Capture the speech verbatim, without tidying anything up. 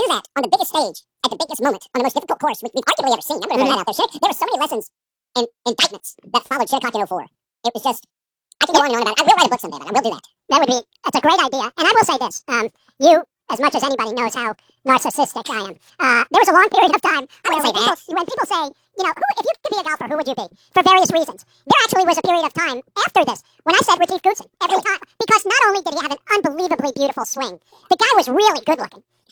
do that on the biggest stage, at the biggest moment, on the most difficult course we, we've arguably ever seen. I'm going to throw that out there. There were so many lessons and indictments that followed Shit O'Clock in oh four. It was just, I can go on and on about it. I will write a book someday about it. I will do that. That would be, that's a great idea. And I will say this. Um, you, as much as anybody, knows how narcissistic I am. Uh, there was a long period of time where when people, when people say, you know, who, if you could be a golfer, who would you be? For various reasons. There actually was a period of time after this when I said Retief Goosen every time. Because not only did he have an unbelievably beautiful swing, the guy was really good looking.